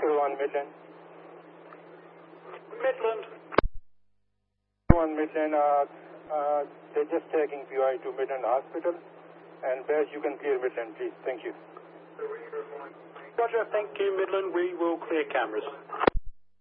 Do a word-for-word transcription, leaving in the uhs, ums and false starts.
one Midland. Midland. one Midland, uh, uh, they're just taking P I to Midland Hospital. And Bears, you can clear Midland, please. Thank you. Roger, thank you, Midland. We will clear cameras.